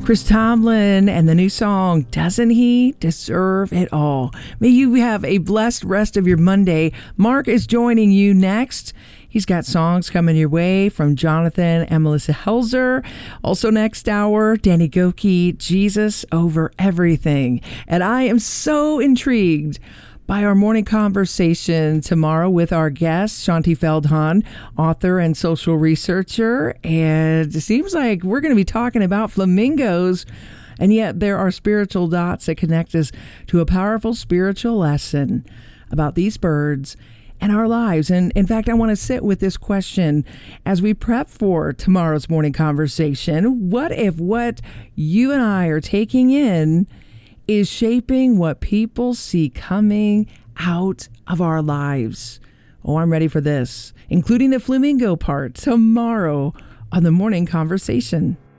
Chris Tomlin and the new song, Doesn't He Deserve It All? May you have a blessed rest of your Monday. Mark is joining you next. He's got songs coming your way from Jonathan and Melissa Helzer. Also next hour, Danny Gokey, Jesus Over Everything. And I am so intrigued by our morning conversation tomorrow with our guest, Shaunti Feldhahn, author and social researcher. And it seems like we're going to be talking about flamingos, and yet there are spiritual dots that connect us to a powerful spiritual lesson about these birds and our lives. And in fact, I want to sit with this question as we prep for tomorrow's morning conversation. What if what you and I are taking in is shaping what people see coming out of our lives? Oh, I'm ready for this, including the flamingo part tomorrow on the morning conversation.